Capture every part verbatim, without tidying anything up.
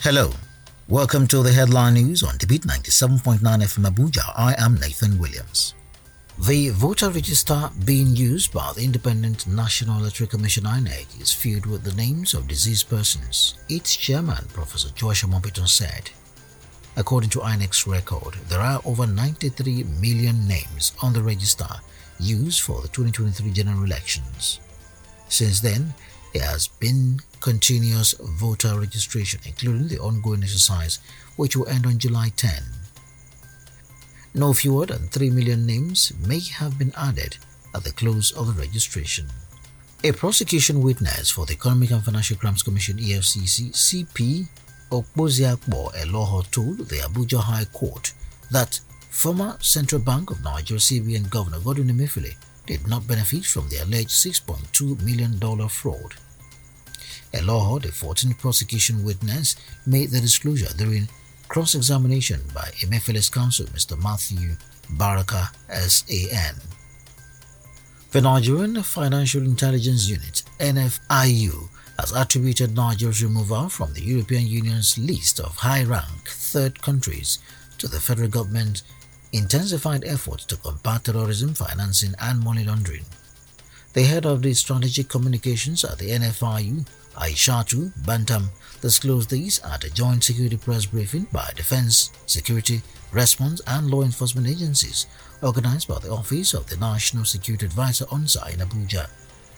Hello, welcome to the headline news on The Beat ninety-seven point nine F M Abuja. I am Nathan Williams. The voter register being used by the Independent National Electoral Commission I N E C is filled with the names of deceased persons. Its chairman, Professor Joshua Mopiton, said. According to I N E C's record, there are over ninety-three million names on the register used for the twenty twenty-three general elections. Since then, there has been continuous voter registration, including the ongoing exercise, which will end on July tenth. No fewer than three million names may have been added at the close of the registration. A prosecution witness for the Economic and Financial Crimes Commission E F C C, C P Okpoziakpo Eloho, told the Abuja High Court that former Central Bank of Nigeria C B N Governor Godwin Emefiele did not benefit from the alleged six point two million dollars fraud. Eloho, the fourteenth prosecution witness, made the disclosure during cross-examination by Emefiele's counsel, Mister Matthew Baraka S A N. The Nigerian Financial Intelligence Unit, N F I U, has attributed Nigeria's removal from the European Union's list of high-rank third countries to the federal government's intensified efforts to combat terrorism, financing and money laundering. The head of the strategic communications at the N F I U, Aishatu Bantam, disclosed these at a joint security press briefing by Defense, Security, Response and Law Enforcement Agencies organized by the Office of the National Security Advisor O N S A in Abuja.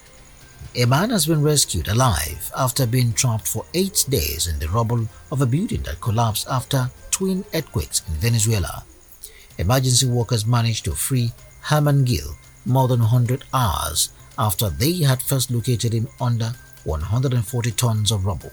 A man has been rescued alive after being trapped for eight days in the rubble of a building that collapsed after twin earthquakes in Venezuela. Emergency workers managed to free Herman Gill more than one hundred hours after they had first located him under one hundred forty tons of rubble.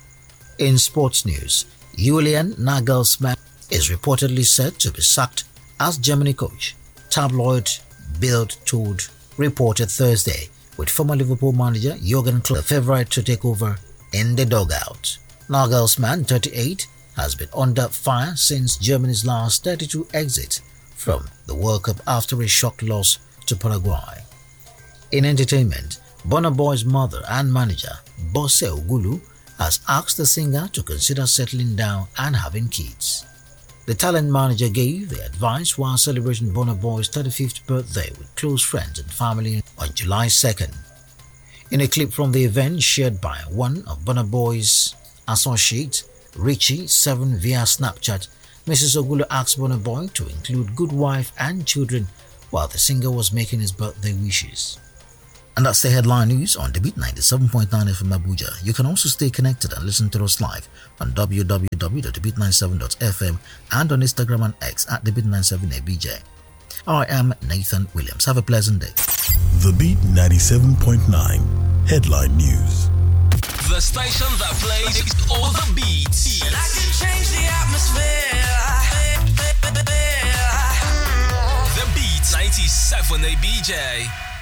In sports news, Julian Nagelsmann is reportedly set to be sacked as Germany coach, tabloid Bild told reported Thursday, with former Liverpool manager Jurgen Klopp the favourite to take over in the dugout. Nagelsmann, thirty-eight, has been under fire since Germany's last thirty-two exit from the World Cup after a shock loss to Paraguay. In entertainment, Burna Boy's mother and manager, Bose Ogulu, has asked the singer to consider settling down and having kids. The talent manager gave the advice while celebrating Burna Boy's thirty-fifth birthday with close friends and family on July second. In a clip from the event shared by one of Burna Boy's associates, Richie seven via Snapchat, Missus Ogulu asked Burna Boy to include good wife and children while the singer was making his birthday wishes. And that's the headline news on The Beat ninety-seven point nine F M Abuja. You can also stay connected and listen to us live on w w w dot the beat ninety-seven dot f m and on Instagram and X at The Beat ninety-seven A B J. I am Nathan Williams. Have a pleasant day. The Beat ninety-seven point nine Headline News. The station that plays all the beats. And I can change the atmosphere. The Beat ninety-seven A B J.